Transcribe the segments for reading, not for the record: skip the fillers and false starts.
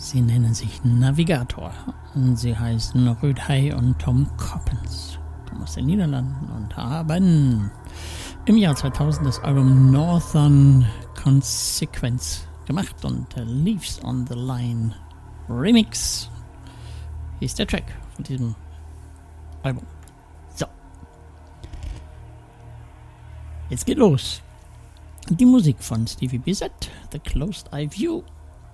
Sie nennen sich Navigator. Sie heißen Rödhey und Tom Coppens, kommen aus den Niederlanden und haben im Jahr 2000 das Album Northern Consequence gemacht und Leaves on the Line Remix ist der Track von diesem Album. So, jetzt geht los. Die Musik von Stevie Bissett, The Closed Eye View,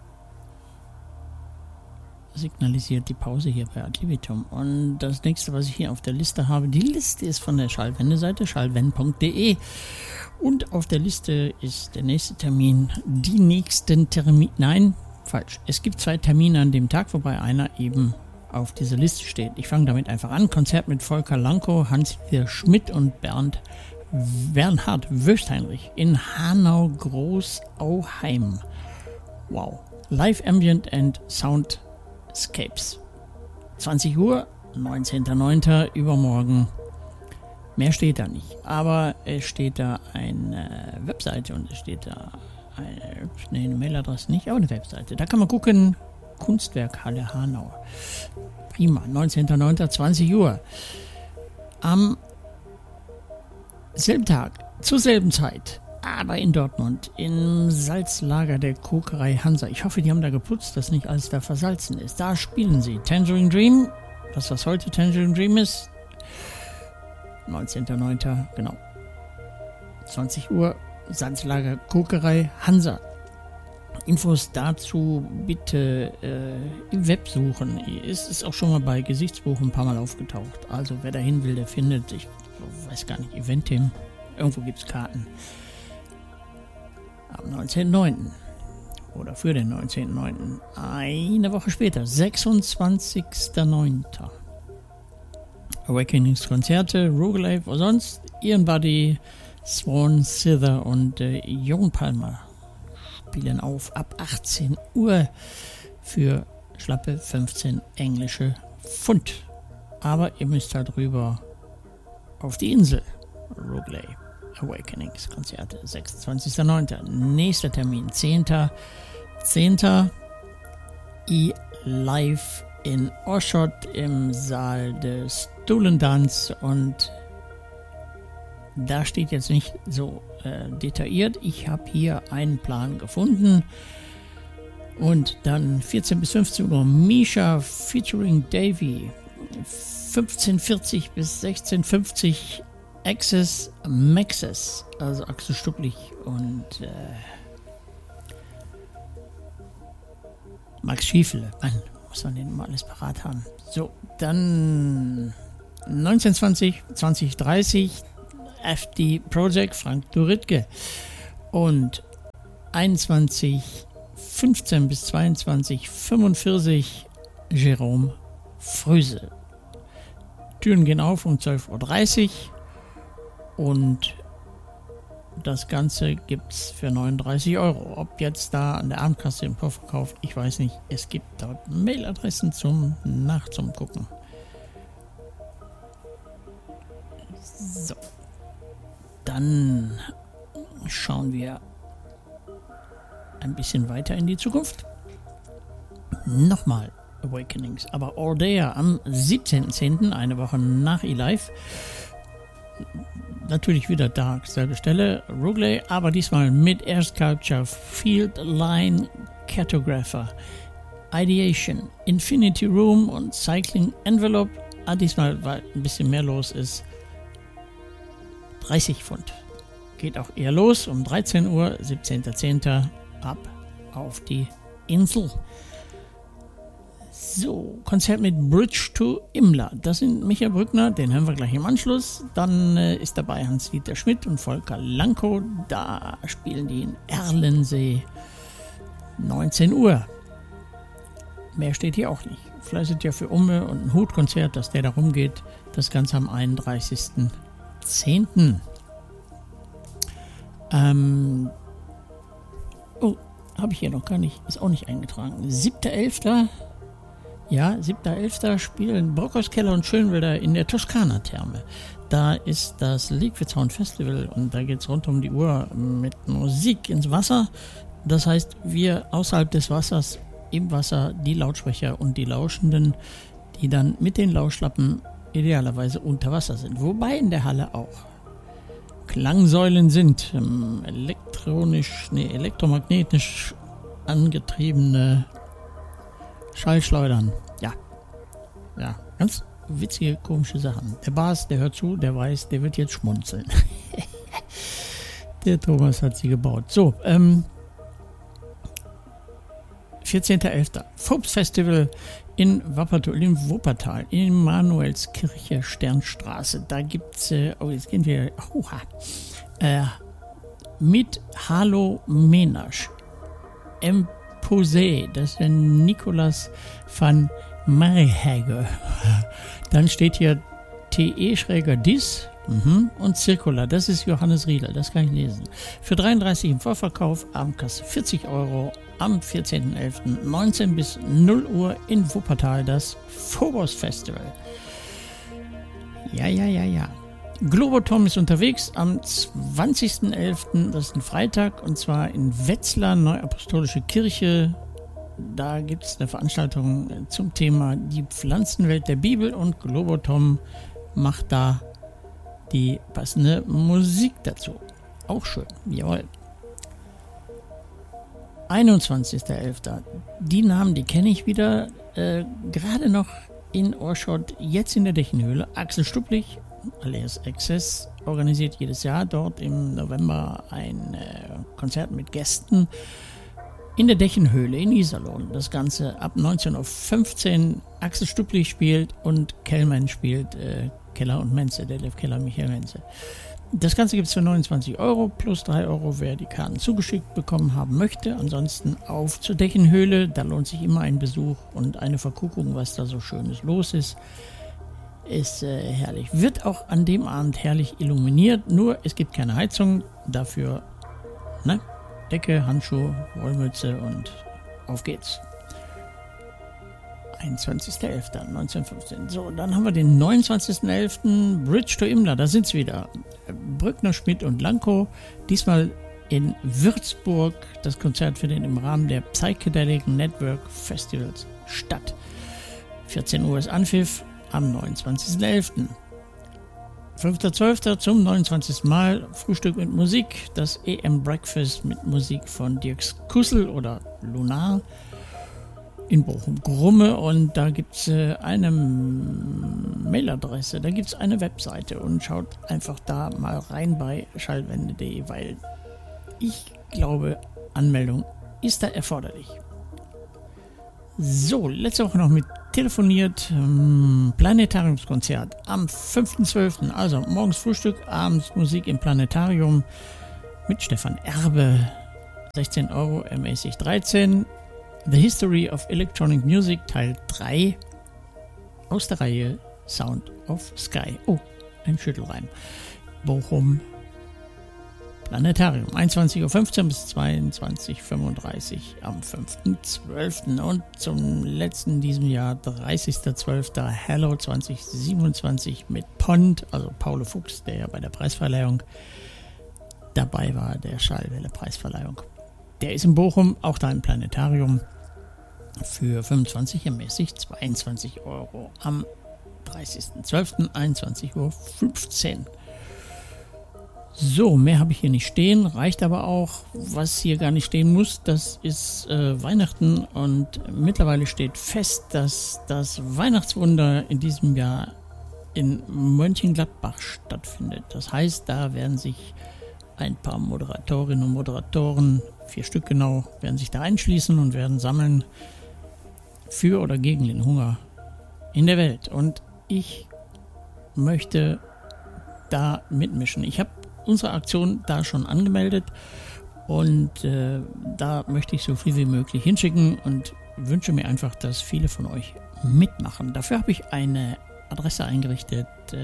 signalisiert die Pause hier bei Ad Libitum. Und das nächste, was ich hier auf der Liste habe, die Liste ist von der Schallwende-Seite schallwend.de und auf der Liste ist der nächste Termin, die nächsten Termine, nein, falsch, es gibt 2 Termine an dem Tag, wobei einer eben auf dieser Liste steht. Ich fange damit einfach an. Konzert mit Volker Lankow, Hans-Dieter Schmidt und Bernhard Wöstheinrich in Hanau-Großauheim. Wow. Live Ambient and Soundscapes. 20 Uhr, 19.09. übermorgen. Mehr steht da nicht. Aber es steht da eine Webseite und es steht da eine Mailadresse nicht, aber eine Webseite. Da kann man gucken. Kunstwerkhalle Hanau. Prima. 19.09. 20 Uhr. Am selben Tag, zur selben Zeit, aber in Dortmund, im Salzlager der Kokerei Hansa. Ich hoffe, die haben da geputzt, dass nicht alles da versalzen ist. Da spielen sie Tangerine Dream, das was heute Tangerine Dream ist. 19.09. genau. 20 Uhr, Salzlager Kokerei Hansa. Infos dazu bitte im Web suchen. Es ist auch schon mal bei Gesichtsbuch ein paar Mal aufgetaucht. Also wer dahin will, der findet, ich weiß gar nicht, Eventim, irgendwo gibt es Karten. Am 19.09. oder für den 19.09. Eine Woche später, 26.09. Awakenings-Konzerte, Roguelife, was sonst? Ian Buddy, Swan Sither und Jon Palmer spielen auf ab 18 Uhr für schlappe 15 englische Pfund. Aber ihr müsst halt rüber auf die Insel. Roguelay Awakenings Konzerte 26.09. Nächster Termin 10.10. live in Oschot im Saal des Stolen-Dance und da steht jetzt nicht so detailliert. Ich habe hier einen Plan gefunden. Und dann 14 bis 15 Uhr Misha featuring Davey. 15:40 bis 16:50 Access Maxes. Also Axel Stucklich und Max Schiefele. Mann, muss man den mal alles parat haben. So, dann 19:20, 20:30 FD Project Frank Duritke und 21:15 bis 22:45 Jerome Fröse. Türen gehen auf um 12:30 Uhr und das Ganze gibt es für 39 €. Ob jetzt da an der Abendkasse im Vorverkauf, ich weiß nicht. Es gibt dort Mailadressen zum Gucken. So. Dann schauen wir ein bisschen weiter in die Zukunft. Nochmal Awakenings, aber Ordea am 17.10., eine Woche nach eLive. Natürlich wieder da, selbe Stelle, Roguelay, aber diesmal mit Air Sculpture, Field Line Cartographer, Ideation, Infinity Room und Cycling Envelope. Diesmal, weil ein bisschen mehr los ist, 30 Pfund. Geht auch eher los um 13 Uhr, 17.10. ab auf die Insel. So, Konzert mit Bridge to Imla. Das sind Michael Brückner, den hören wir gleich im Anschluss. Dann ist dabei Hans-Dieter Schmidt und Volker Lankow. Da spielen die in Erlensee. 19 Uhr. Mehr steht hier auch nicht. Vielleicht ist ja für Umme und ein Hutkonzert, dass der da rumgeht. Das Ganze am 31.10. Habe ich hier noch gar nicht, ist auch nicht eingetragen. 7.11. Ja, 7.11. spielen Brockhauskeller und Schönwälder in der Toskana-Therme. Da ist das Liquid Sound Festival und da geht es rund um die Uhr mit Musik ins Wasser. Das heißt, wir außerhalb des Wassers im Wasser die Lautsprecher und die Lauschenden, die dann mit den Lauschlappen idealerweise unter Wasser sind. Wobei in der Halle auch Klangsäulen sind, elektromagnetisch angetriebene Schallschleudern. Ja, ganz witzige, komische Sachen. Der Bas, der hört zu, der weiß, der wird jetzt schmunzeln. Der Thomas hat sie gebaut. So, 14.11. Phobos Festival in Wuppertal, in Manuelskirche, Sternstraße. Da gibt's, jetzt gehen wir, mit Halo Menasch, Posé, das ist der Nicolas van Marihage. Dann steht hier TE-Dis und Circular, das ist Johannes Riedel, das kann ich lesen. Für 33 im Vorverkauf, Abendkasse 40 Euro, am 14.11. 19 bis 0 Uhr in Wuppertal, das Phobos Festival. Ja. Globotom ist unterwegs am 20.11., das ist ein Freitag, und zwar in Wetzlar, Neuapostolische Kirche. Da gibt es eine Veranstaltung zum Thema die Pflanzenwelt der Bibel und Globotom macht da die passende Musik dazu. Auch schön, jawohl. 21.11. Die Namen, die kenne ich wieder, gerade noch in Ohrschott, jetzt in der Dächenhöhle. Axel Stupplich, alias Access, organisiert jedes Jahr dort im November ein Konzert mit Gästen in der Dächenhöhle in Iserlohn. Das Ganze ab 19.15 Uhr. Axel Stupplich spielt und Kellmann spielt Keller und Menze, Detlef Keller, Michael Menze. Das Ganze gibt es für 29 Euro plus 3 Euro, wer die Karten zugeschickt bekommen haben möchte. Ansonsten auf zur Dächenhöhle, da lohnt sich immer ein Besuch und eine Verguckung, was da so Schönes los ist. Ist herrlich. Wird auch an dem Abend herrlich illuminiert, nur es gibt keine Heizung, dafür Decke, Handschuhe, Wollmütze und auf geht's. 21.11.1915. So, dann haben wir den 29.11. Bridge to Imla, da sind's wieder. Brückner, Schmidt und Lanko. Diesmal in Würzburg. Das Konzert findet im Rahmen der Psychedelic Network Festivals statt. 14 Uhr ist Anpfiff am 29.11. 5.12. zum 29. Mal Frühstück mit Musik. Das EM Breakfast mit Musik von Dirks Kussel oder Lunar in Bochum-Grumme, und da gibt es eine Mailadresse, da gibt es eine Webseite, und schaut einfach da mal rein bei schallwende.de, weil ich glaube, Anmeldung ist da erforderlich. So, letzte Woche noch mit telefoniert, Planetariumskonzert am 5.12., also morgens Frühstück, abends Musik im Planetarium mit Stefan Erbe, 16 Euro, ermäßigt 13. The History of Electronic Music Teil 3 aus der Reihe Sound of Sky. Oh, ein Schüttelreim. Bochum Planetarium. 21.15 Uhr bis 22.35 Uhr am 5.12. Und zum letzten in diesem Jahr, 30.12. Hello 2027 mit Pond, also Paulo Fuchs, der ja bei der Preisverleihung dabei war, der Schallwelle-Preisverleihung. Der ist in Bochum, auch da im Planetarium, für 25 ermäßigt 22 Euro am 30.12. 21.15 Uhr. So, mehr habe ich hier nicht stehen, reicht aber auch. Was hier gar nicht stehen muss, das ist Weihnachten, und mittlerweile steht fest, dass das Weihnachtswunder in diesem Jahr in Mönchengladbach stattfindet. Das heißt, da werden sich ein paar Moderatorinnen und Moderatoren, 4 Stück genau, werden sich da einschließen und werden sammeln für oder gegen den Hunger in der Welt. Und ich möchte da mitmischen. Ich habe unsere Aktion da schon angemeldet, und da möchte ich so viel wie möglich hinschicken und wünsche mir einfach, dass viele von euch mitmachen. Dafür habe ich eine Adresse eingerichtet,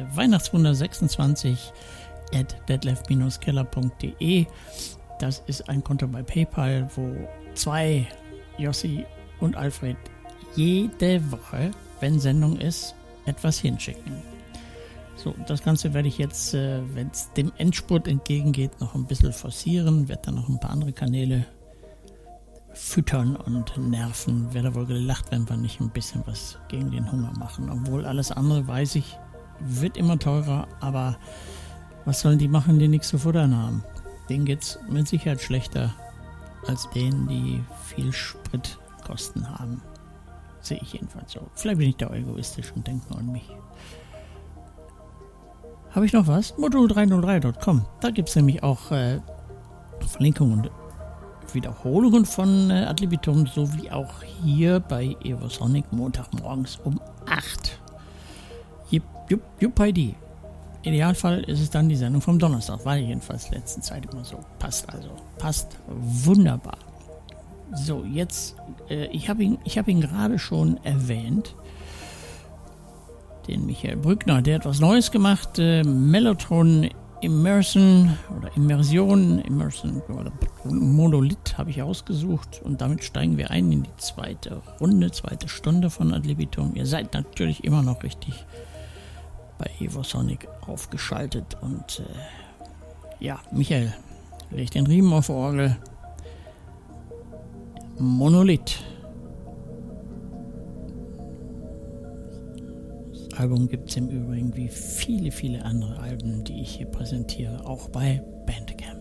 weihnachtswunder26@detlef-keller.de. Das ist ein Konto bei PayPal, wo 2, Jossi und Alfred, jede Woche, wenn Sendung ist, etwas hinschicken. So, das Ganze werde ich jetzt, wenn es dem Endspurt entgegengeht, noch ein bisschen forcieren, werde dann noch ein paar andere Kanäle füttern und nerven. Wäre wohl gelacht, wenn wir nicht ein bisschen was gegen den Hunger machen. Obwohl alles andere, weiß ich, wird immer teurer, aber was sollen die machen, die nichts zu futtern haben? Denen geht es mit Sicherheit schlechter als denen, die viel Spritkosten haben. Sehe ich jedenfalls so. Vielleicht bin ich da egoistisch und denke nur an mich. Habe ich noch was? Modul303.com. Da gibt es nämlich auch Verlinkungen und Wiederholungen von Ad libitum, sowie auch hier bei Evosonic Montagmorgens um 8. Juppidi. Idealfall ist es dann die Sendung vom Donnerstag. War jedenfalls letzten Zeit immer so. Passt also. Passt wunderbar. So, jetzt, ich habe ihn gerade schon erwähnt. Den Michael Brückner, der hat was Neues gemacht. Mellotron Immersion oder Immersion oder Monolith habe ich ausgesucht. Und damit steigen wir ein in die zweite Stunde von Ad libitum. Ihr seid natürlich immer noch richtig bei Evosonic aufgeschaltet. Und ja, Michael, leg den Riemen auf die Orgel. Monolith. Das Album gibt es im Übrigen wie viele, viele andere Alben, die ich hier präsentiere, auch bei Bandcamp.